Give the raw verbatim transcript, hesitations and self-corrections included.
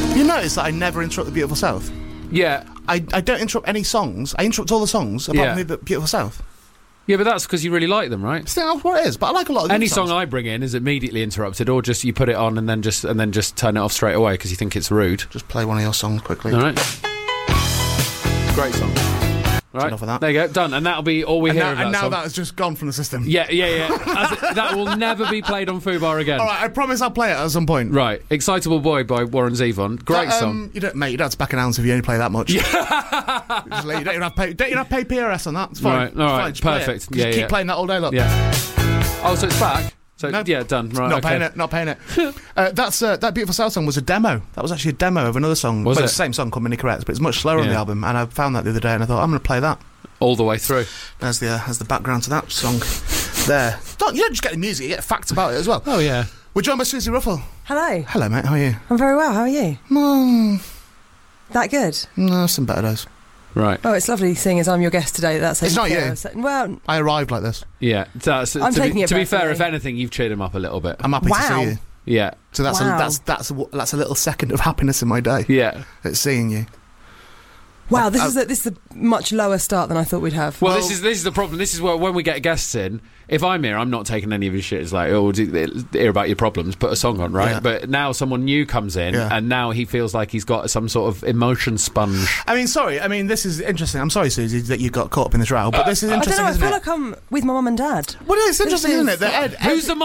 You notice that I never interrupt the Beautiful South? Yeah. I, I don't interrupt any songs. I interrupt all the songs apart Yeah. from the Beautiful South. Yeah, but that's because you really like them, right? I think that's what it is, but I like a lot of the Any other song songs. I bring in is immediately interrupted, or just you put it on and then just and then just turn it off straight away because you think it's rude. Just play one of your songs quickly. All right. Great song. Right. Enough of that. There you go. Done. And that'll be all we And hear now, of that and now song. that has just gone from the system. Yeah, yeah, yeah. As it, that will never be played on Fubar again. All right, I promise I'll play it at some point. Right. Excitable Boy by Warren Zevon. Great But, um, song. You don't, mate, you don't have to back an ounce if you only play that much. Yeah. Just let- you don't even have pay, don't even have to pay P R S on that. It's fine. Right, It's all fine, right, just play it. perfect. Just Yeah, keep yeah. playing that all day, look. Yeah. Oh, so it's back? So, No. yeah, done. Right, Not okay. paying it, not paying it. uh, that's uh, that Beautiful South song was a demo. That was actually a demo of another song. Was well, it? It's the same song called Mini Correct, but it's much slower on Yeah. the album. And I found that the other day, and I thought I'm going to play that. All the way through. There's the uh, there's the background to that song. There. Don't, you don't just get the music; you get facts about it as well. Oh, yeah. We're joined by Susie Ruffle. Hello. Hello, mate. How are you? I'm very well. How are you? Mm, That good? no, some better days. Right. Oh, it's lovely seeing as I'm your guest today. That's It's how not you you. feel. So- Well, I arrived like this. Yeah. That's, I'm to taking be, it to be fair, personally. if anything, you've cheered him up a little bit. I'm happy to Wow. see you. Yeah. So that's Wow. a, that's that's a, that's a little second of happiness in my day. Yeah. It's seeing you. wow. This I- is a, this is a much lower start than I thought we'd have. Well, Well- this is this is the problem. This is where when we get guests in, if I'm here, I'm not taking any of his shit. It's like, oh, do- hear about your problems, put a song on, right? Yeah. But now someone new comes in, Yeah. and now he feels like he's got some sort of emotion sponge. I mean, sorry. I mean, this is interesting. I'm sorry, Susie, that you got caught up in this row, but this is I don't interesting, know. I isn't feel it? like I'm with my mum and dad. Well, it's interesting, This isn't is- it? That Ed, Who's Ed, the